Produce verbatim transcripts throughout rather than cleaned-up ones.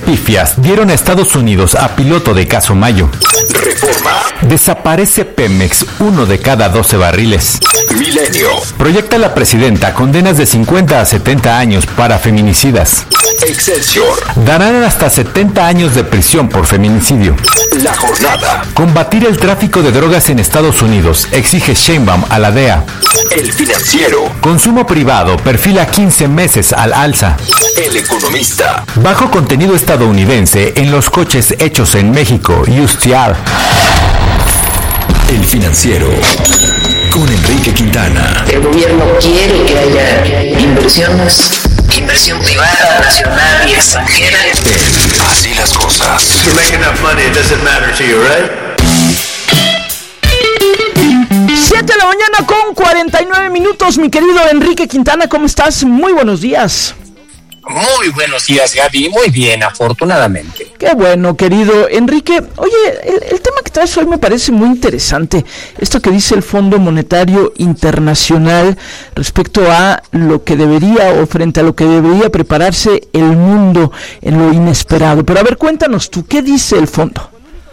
pifias dieron a Estados Unidos a piloto de caso Mayo. Reforma. Desaparece Pemex, uno de cada doce barriles. Milenio. Proyecta la presidenta condenas de cincuenta a setenta años para feminicidas. Excelsior. Darán hasta setenta años de prisión por feminicidio. La Jornada. Combatir el tráfico de drogas en Estados Unidos, exige Sheinbaum a la D E A. El Financiero. Consumo privado perfila quince meses al alza. El Economista. Bajo contenido estadounidense en los coches hechos en México, U S T R. El Financiero. Con Enrique Quintana. El gobierno quiere que haya inversiones, inversión privada, nacional y extranjera. El Así las Cosas. You make enough money, it doesn't matter to you, right? siete de la mañana con cuarenta y nueve minutos, mi querido Enrique Quintana, ¿cómo estás? Muy buenos días. Muy buenos días, Gaby. Muy bien, afortunadamente. Qué bueno, querido Enrique. Oye, el, el tema que traes hoy me parece muy interesante. Esto que dice el Fondo Monetario Internacional respecto a lo que debería o frente a lo que debería prepararse el mundo en lo inesperado. Pero a ver, cuéntanos tú, ¿qué dice el fondo?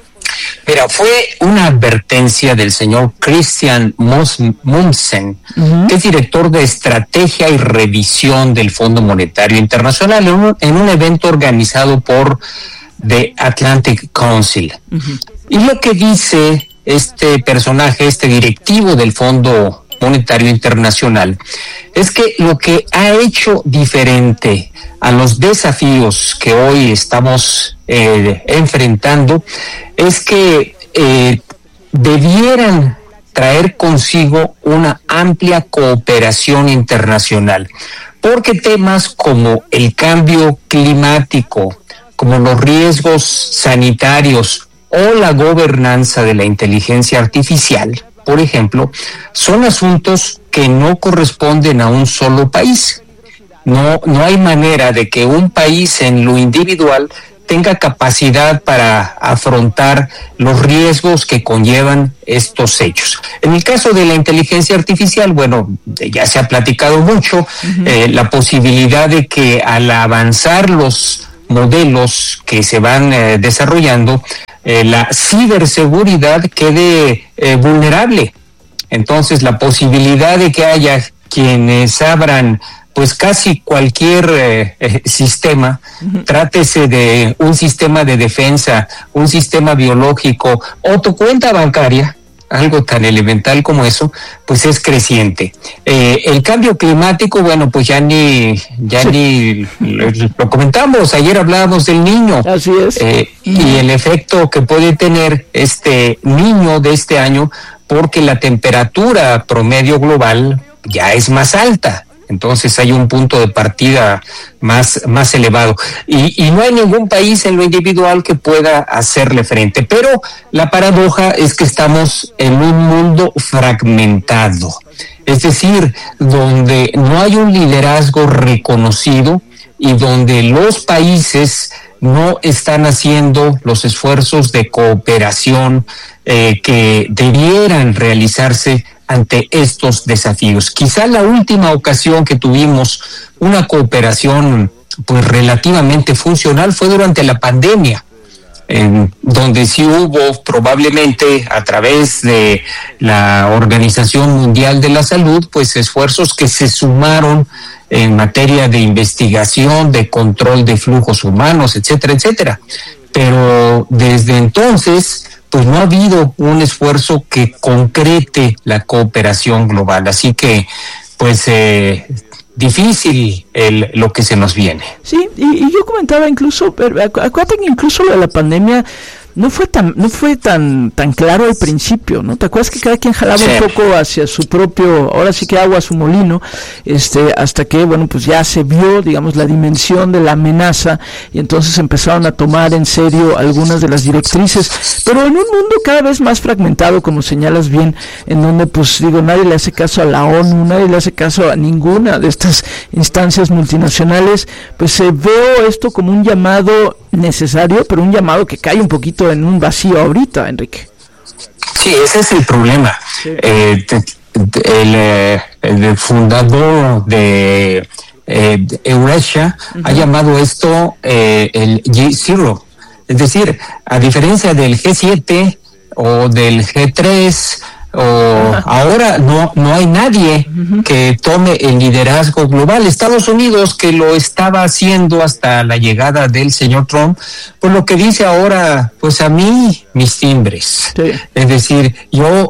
Mira, fue una advertencia del señor Christian Mogensen, uh-huh. que es director de Estrategia y Revisión del Fondo Monetario Internacional, en un, en un evento organizado por The Atlantic Council. Uh-huh. Y lo que dice este personaje, este directivo del Fondo Monetario Internacional, es que lo que ha hecho diferente a los desafíos que hoy estamos eh, enfrentando es que eh, debieran traer consigo una amplia cooperación internacional, porque temas como el cambio climático, como los riesgos sanitarios o la gobernanza de la inteligencia artificial, por ejemplo, son asuntos que no corresponden a un solo país. No, no hay manera de que un país en lo individual tenga capacidad para afrontar los riesgos que conllevan estos hechos. En el caso de la inteligencia artificial, bueno, ya se ha platicado mucho, uh-huh. eh, la posibilidad de que al avanzar los modelos que se van eh, desarrollando, eh, la ciberseguridad quede eh, vulnerable. Entonces, la posibilidad de que haya quienes abran pues casi cualquier eh, eh, sistema, uh-huh. trátese de un sistema de defensa, un sistema biológico o tu cuenta bancaria, algo tan elemental como eso, pues es creciente. Eh, el cambio climático, bueno, pues ya ni, ya sí. ni lo, lo comentamos, ayer hablábamos del niño. Así es. Eh, uh-huh. Y el efecto que puede tener este niño de este año, porque la temperatura promedio global ya es más alta. Entonces hay un punto de partida más, más elevado. Y, y no hay ningún país en lo individual que pueda hacerle frente. Pero la paradoja es que estamos en un mundo fragmentado. Es decir, donde no hay un liderazgo reconocido y donde los países no están haciendo los esfuerzos de cooperación eh, que debieran realizarse ante estos desafíos. Quizá la última ocasión que tuvimos una cooperación pues relativamente funcional fue durante la pandemia, en donde sí hubo probablemente a través de la Organización Mundial de la Salud pues esfuerzos que se sumaron en materia de investigación, de control de flujos humanos, etcétera, etcétera. Pero desde entonces pues no ha habido un esfuerzo que concrete la cooperación global. Así que, pues, eh, difícil el, lo que se nos viene. Sí, y, y yo comentaba incluso, acuérdate que incluso lo de la pandemia no fue tan no fue tan tan claro al principio, ¿no? ¿Te acuerdas que cada quien jalaba sí. un poco hacia su propio, ahora sí que agua a su molino, este hasta que, bueno, pues ya se vio, digamos, la dimensión de la amenaza y entonces empezaron a tomar en serio algunas de las directrices, pero en un mundo cada vez más fragmentado, como señalas bien, en donde, pues, digo, nadie le hace caso a la ONU, nadie le hace caso a ninguna de estas instancias multinacionales, pues se eh, veo esto como un llamado necesario, pero un llamado que cae un poquito en un vacío ahorita, Enrique. Sí, ese es el problema. Sí. Eh, te, te, el, el fundador de eh, Eurasia, uh-huh. ha llamado esto eh, el G cero. Es decir, a diferencia del G siete o del G tres, o ahora no no hay nadie uh-huh. que tome el liderazgo global. Estados Unidos, que lo estaba haciendo hasta la llegada del señor Trump, pues lo que dice ahora, pues a mí mis timbres. Sí. Es decir, yo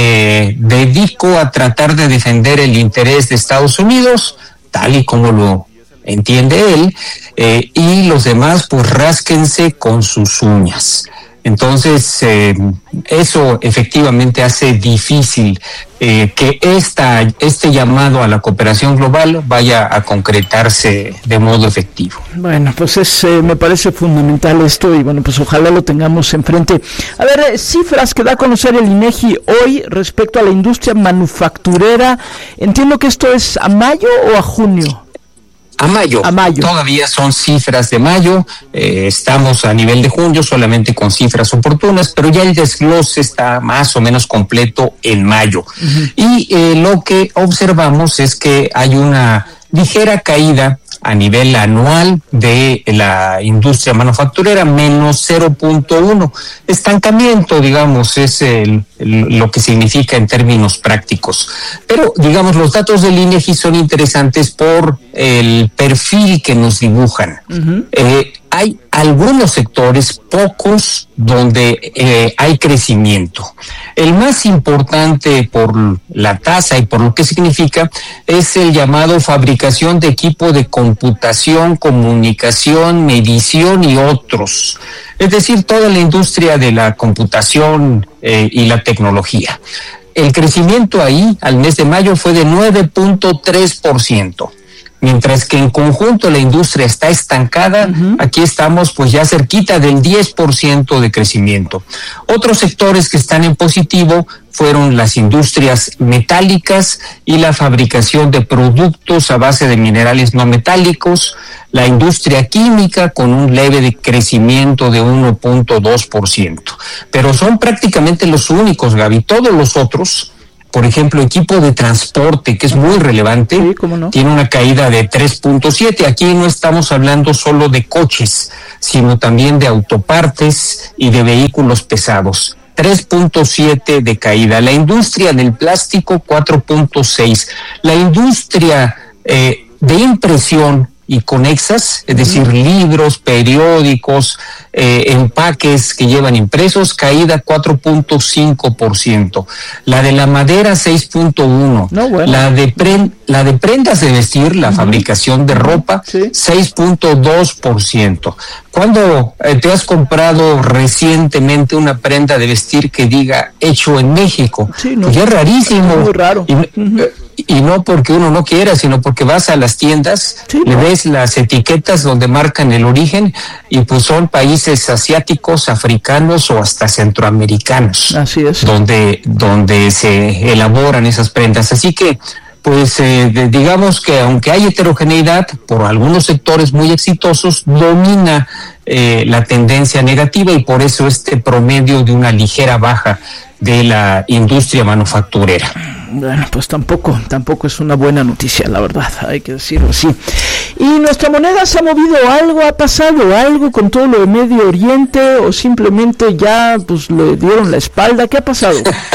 me dedico a tratar de defender el interés de Estados Unidos, tal y como lo entiende él, eh, y los demás pues rásquense con sus uñas. Entonces, eh, eso efectivamente hace difícil eh, que esta, este llamado a la cooperación global vaya a concretarse de modo efectivo. Bueno, pues es, eh, me parece fundamental esto y bueno, pues ojalá lo tengamos enfrente. A ver, eh, cifras que da a conocer el INEGI hoy respecto a la industria manufacturera. Entiendo que esto es a mayo o a junio. A mayo. a mayo, todavía son cifras de mayo, eh, estamos a nivel de junio solamente con cifras oportunas, pero ya el desglose está más o menos completo en mayo. Uh-huh. Y eh, lo que observamos es que hay una ligera caída a nivel anual de la industria manufacturera, menos cero punto uno. Estancamiento, digamos, es el, el, lo que significa en términos prácticos. Pero, digamos, los datos del INEGI son interesantes por el perfil que nos dibujan. Uh-huh. Eh, hay algunos sectores, pocos, donde eh, hay crecimiento. El más importante por la tasa y por lo que significa es el llamado fabricación de equipo de computación, comunicación, medición y otros. Es decir, toda la industria de la computación eh, y la tecnología. El crecimiento ahí al mes de mayo fue de nueve punto tres por ciento. Mientras que en conjunto la industria está estancada, uh-huh. aquí estamos pues ya cerquita del diez por ciento de crecimiento. Otros sectores que están en positivo fueron las industrias metálicas y la fabricación de productos a base de minerales no metálicos, la industria química con un leve de crecimiento de uno punto dos por ciento. Pero son prácticamente los únicos, Gaby. Todos los otros, por ejemplo, equipo de transporte, que es muy relevante, sí, ¿cómo no? Tiene una caída de tres punto siete. Aquí no estamos hablando solo de coches, sino también de autopartes y de vehículos pesados. tres punto siete de caída. La industria del plástico, cuatro punto seis. La industria eh, de impresión y conexas, es decir, uh-huh. libros, periódicos, eh, empaques que llevan impresos, caída cuatro punto cinco por ciento. La de la madera, seis punto uno. No, bueno. La de pre- la de prendas de vestir, la uh-huh. fabricación de ropa, sí. seis punto dos por ciento. ¿Cuándo eh, te has comprado recientemente una prenda de vestir que diga hecho en México? Sí, no. Pues ya es rarísimo. Es muy raro. Y, uh-huh. eh, y no porque uno no quiera, sino porque vas a las tiendas, sí, le no. ves las etiquetas donde marcan el origen y pues son países asiáticos, africanos o hasta centroamericanos. Así es. Donde, donde se elaboran esas prendas. Así que, pues eh, de, digamos que aunque hay heterogeneidad, por algunos sectores muy exitosos, domina eh, la tendencia negativa y por eso este promedio de una ligera baja de la industria manufacturera. Bueno, pues tampoco, tampoco es una buena noticia, la verdad, hay que decirlo así. ¿Y nuestra moneda se ha movido algo? ¿Ha pasado algo con todo lo de Medio Oriente o simplemente ya pues le dieron la espalda? ¿Qué ha pasado?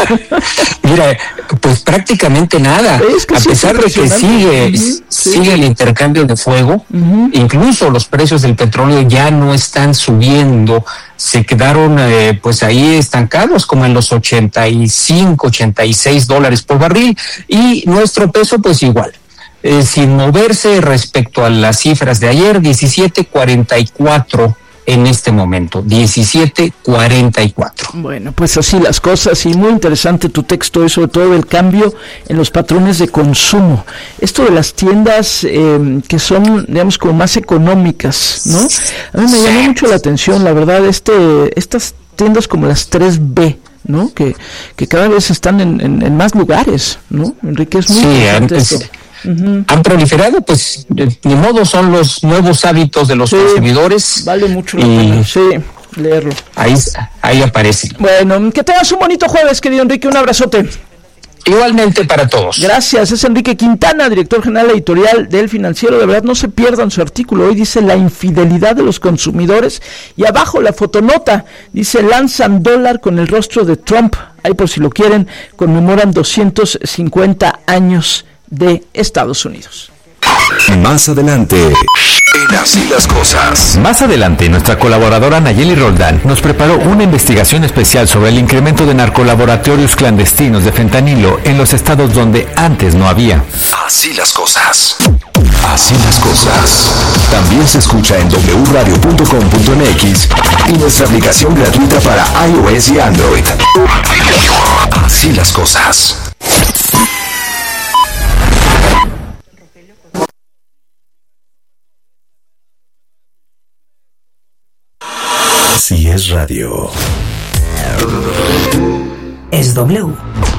Mira, pues prácticamente nada. Es que a sí, pesar de que sigue, uh-huh, sigue sí. el intercambio de fuego, uh-huh. incluso los precios del petróleo ya no están subiendo, se quedaron eh, pues ahí estancados como en los ochenta y cinco, ochenta y seis dólares por barril y nuestro peso pues igual. Eh, sin moverse respecto a las cifras de ayer, diecisiete cuarenta y cuatro en este momento, diecisiete cuarenta y cuatro. Bueno, pues así las cosas y muy interesante tu texto y sobre todo el cambio en los patrones de consumo. Esto de las tiendas eh, que son, digamos, como más económicas, ¿no? A mí me llamó mucho la atención, la verdad, este, estas tiendas como las tres B, ¿no? Que, que cada vez están en, en, en más lugares, ¿no? Enrique, es muy sí, interesante antes... esto. Uh-huh. Han proliferado, pues de, de modo son los nuevos hábitos de los sí, consumidores. Vale mucho la pena, sí, leerlo. Ahí, ahí aparece. Bueno, que tengas un bonito jueves, querido Enrique, un abrazote. Igualmente para todos. Gracias, es Enrique Quintana, director general editorial del Financiero. De verdad, no se pierdan su artículo. Hoy dice la infidelidad de los consumidores y abajo la fotonota dice lanzan dólar con el rostro de Trump. Ahí por si lo quieren, conmemoran doscientos cincuenta años de Estados Unidos. Más adelante, en Así las Cosas. Más adelante, nuestra colaboradora Nayeli Roldán nos preparó una investigación especial sobre el incremento de narcolaboratorios clandestinos de fentanilo en los estados donde antes no había. Así las Cosas. Así las Cosas. También se escucha en doble u radio punto com punto m x y nuestra aplicación gratuita para iOS y Android. Así las Cosas. Así es radio. Es W.